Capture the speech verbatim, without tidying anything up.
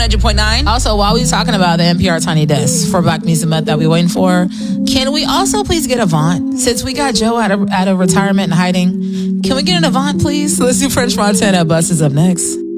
hundred point nine. Also, while we're talking about the N P R Tiny Desk for Black Music Month that we're waiting for, can we also please get Avant? Since we got Joe out of, out of retirement and hiding, can we get an Avant, please? Let's do French Montana. Bus is up next.